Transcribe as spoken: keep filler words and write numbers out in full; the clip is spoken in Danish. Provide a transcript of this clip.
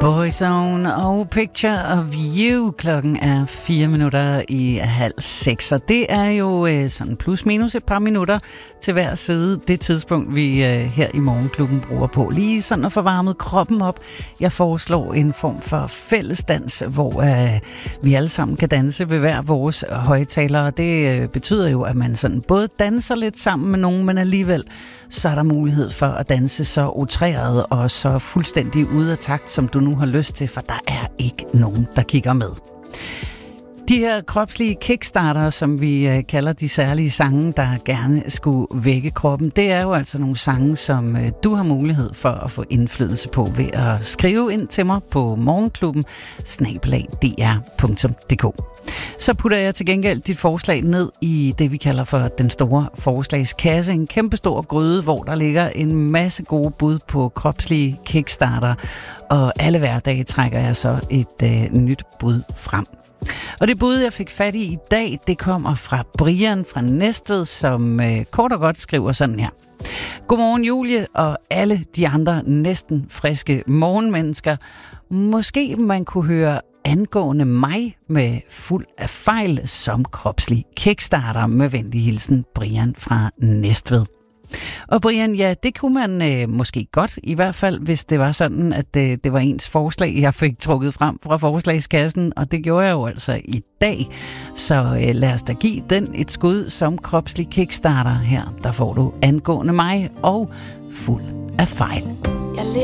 Boyzone og Picture of You. Klokken er fire minutter i halv seks, og det er jo øh, sådan plus minus et par minutter til hver side. Det tidspunkt, vi øh, her i Morgenklubben bruger på lige sådan at få varmet kroppen op. Jeg foreslår en form for fællesdans, hvor øh, vi alle sammen kan danse ved hver vores højtalere. Det øh, betyder jo, at man sådan både danser lidt sammen med nogen, men alligevel så er der mulighed for at danse så utræret og så fuldstændig ude af takt, som du nu har lyst til, for der er ikke nogen, der kigger med. De her kropslige kickstarter, som vi øh, kalder de særlige sange, der gerne skulle vække kroppen, det er jo altså nogle sange, som øh, du har mulighed for at få indflydelse på ved at skrive ind til mig på morgenklubben snabel-a d r punktum d k. Så putter jeg til gengæld dit forslag ned i det, vi kalder for den store forslagskasse. En kæmpestor gryde, hvor der ligger en masse gode bud på kropslige kickstarter. Og alle hverdage trækker jeg så et øh, nyt bud frem. Og det bud, jeg fik fat i i dag, det kommer fra Brian fra Næstved, som øh, kort og godt skriver sådan her. Godmorgen Julie og alle de andre næsten friske morgenmennesker. Måske man kunne høre angående mig med fuld af fejl som kropslig kickstarter. Med venlig hilsen, Brian fra Næstved. Og Brian, ja, det kunne man øh, måske godt, i hvert fald hvis det var sådan, at øh, det var ens forslag, jeg fik trukket frem fra forslagskassen, og det gjorde jeg jo altså i dag. Så øh, lad os da give den et skud som kropslig kickstarter her. Der får du angående mig og fuld af fejl.